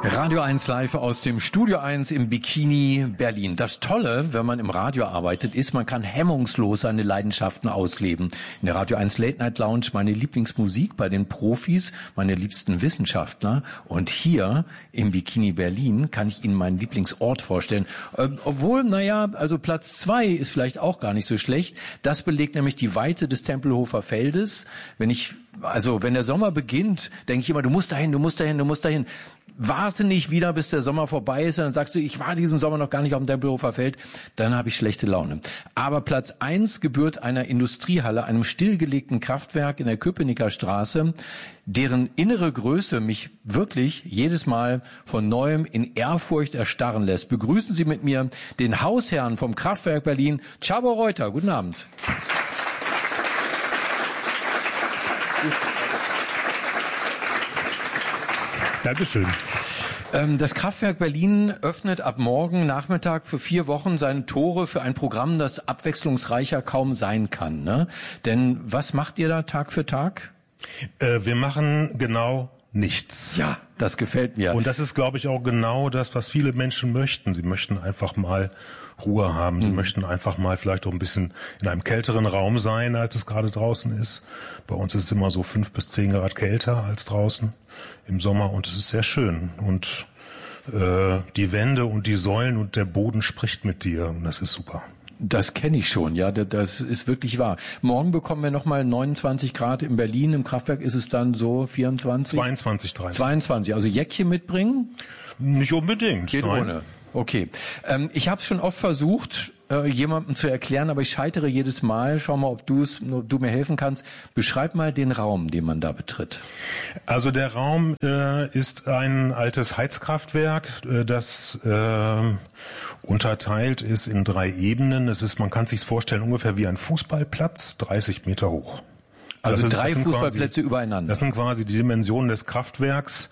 Radio 1 live aus dem Studio 1 im Bikini Berlin. Das Tolle, wenn man im Radio arbeitet, ist, man kann hemmungslos seine Leidenschaften ausleben. In der Radio 1 Late Night Lounge meine Lieblingsmusik bei den Profis, meine liebsten Wissenschaftler. Und hier im Bikini Berlin kann ich Ihnen meinen Lieblingsort vorstellen. Obwohl, also Platz 2 ist vielleicht auch gar nicht so schlecht. Das belegt nämlich die Weite des Tempelhofer Feldes. Wenn der Sommer beginnt, denke ich immer, du musst dahin. Warte nicht wieder, bis der Sommer vorbei ist, und dann sagst du, ich war diesen Sommer noch gar nicht auf dem Tempelhofer Feld, dann habe ich schlechte Laune. Aber Platz 1 gebührt einer Industriehalle, einem stillgelegten Kraftwerk in der Köpenicker Straße, deren innere Größe mich wirklich jedes Mal von Neuem in Ehrfurcht erstarren lässt. Begrüßen Sie mit mir den Hausherrn vom Kraftwerk Berlin, Csaba Reuter. Guten Abend. Dankeschön. Das Kraftwerk Berlin öffnet ab morgen Nachmittag für 4 Wochen seine Tore für ein Programm, das abwechslungsreicher kaum sein kann, ne? Denn was macht ihr da Tag für Tag? Wir machen genau nichts. Ja, das gefällt mir. Und das ist, glaube ich, auch genau das, was viele Menschen möchten. Sie möchten einfach mal Ruhe haben. Sie möchten einfach mal vielleicht auch ein bisschen in einem kälteren Raum sein, als es gerade draußen ist. Bei uns ist es immer so 5 bis 10 Grad kälter als draußen im Sommer, und es ist sehr schön. Und die Wände und die Säulen und der Boden spricht mit dir, und das ist super. Das kenne ich schon, ja, das ist wirklich wahr. Morgen bekommen wir nochmal 29 Grad in Berlin. Im Kraftwerk ist es dann so 24? 22, 23. 22, also Jäckchen mitbringen? Nicht unbedingt. Geht nein. Ohne. Okay. Ich habe es schon oft versucht, jemandem zu erklären, aber ich scheitere jedes Mal. Schau mal, ob du mir helfen kannst. Beschreib mal den Raum, den man da betritt. Also der Raum ist ein altes Heizkraftwerk, das unterteilt ist in 3 Ebenen. Man kann sich vorstellen, ungefähr wie ein Fußballplatz, 30 Meter hoch. Also 3 Fußballplätze übereinander. Das sind quasi die Dimensionen des Kraftwerks.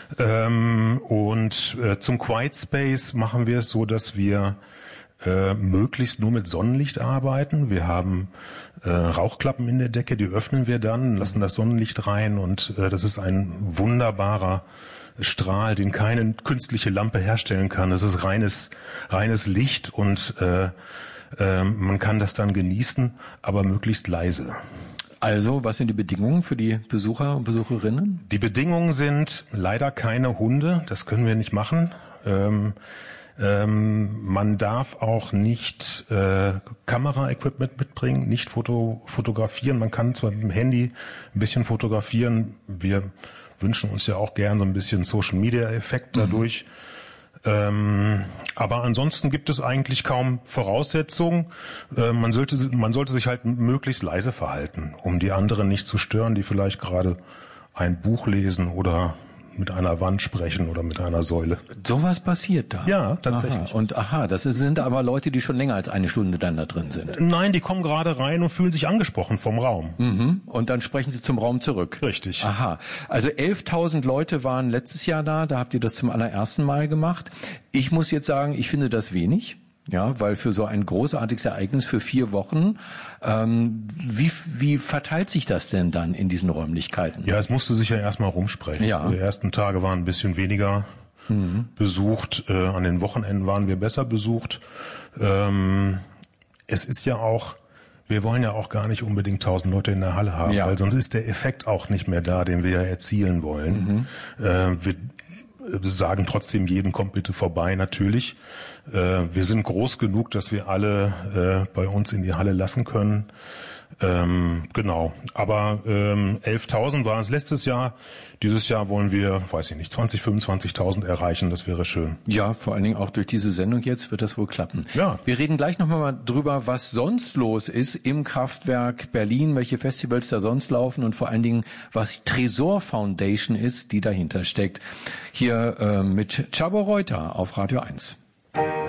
Und zum Quiet Space machen wir es so, dass wir möglichst nur mit Sonnenlicht arbeiten. Wir haben Rauchklappen in der Decke, die öffnen wir dann, lassen das Sonnenlicht rein, und das ist ein wunderbarer Strahl, den keine künstliche Lampe herstellen kann. Das ist reines Licht, und man kann das dann genießen, aber möglichst leise. Also, was sind die Bedingungen für die Besucher und Besucherinnen? Die Bedingungen sind leider keine Hunde, das können wir nicht machen. Man darf auch nicht Kameraequipment mitbringen, nicht fotografieren. Man kann zwar mit dem Handy ein bisschen fotografieren, wir wünschen uns ja auch gern so ein bisschen Social-Media-Effekt dadurch. Aber ansonsten gibt es eigentlich kaum Voraussetzungen. Man sollte sich halt möglichst leise verhalten, um die anderen nicht zu stören, die vielleicht gerade ein Buch lesen oder mit einer Wand sprechen oder mit einer Säule. Sowas passiert da? Ja, tatsächlich. Das sind aber Leute, die schon länger als eine Stunde dann da drin sind. Nein, die kommen gerade rein und fühlen sich angesprochen vom Raum. Mhm. Und dann sprechen sie zum Raum zurück. Richtig. Aha. Also 11.000 Leute waren letztes Jahr da habt ihr das zum allerersten Mal gemacht. Ich muss jetzt sagen, ich finde das wenig. Ja, weil für so ein großartiges Ereignis für 4 Wochen, wie verteilt sich das denn dann in diesen Räumlichkeiten? Ja, es musste sich ja erstmal rumsprechen. Ja. Die ersten Tage waren ein bisschen weniger besucht, an den Wochenenden waren wir besser besucht. Es ist ja auch, wir wollen ja auch gar nicht unbedingt 1000 Leute in der Halle haben, weil sonst ist der Effekt auch nicht mehr da, den wir ja erzielen wollen. Wir sagen trotzdem jedem, kommt bitte vorbei, natürlich. Wir sind groß genug, dass wir alle bei uns in die Halle lassen können. Genau. Aber 11.000 waren es letztes Jahr. Dieses Jahr wollen wir, 20.000, 25.000 erreichen. Das wäre schön. Ja, vor allen Dingen auch durch diese Sendung jetzt wird das wohl klappen. Ja. Wir reden gleich nochmal drüber, was sonst los ist im Kraftwerk Berlin, welche Festivals da sonst laufen und vor allen Dingen, was Tresor Foundation ist, die dahinter steckt. Hier mit Csaba Reuter auf Radio 1.